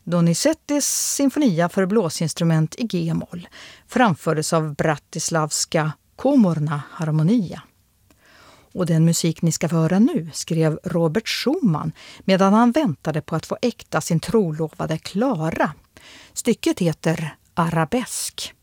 Donizettis sinfonia för blåsinstrument i G-moll framfördes av Bratislavska Komorna Harmonia. Och den musik ni ska få höra nu skrev Robert Schumann medan han väntade på att få äkta sin trolovade Klara. Stycket heter Arabesk.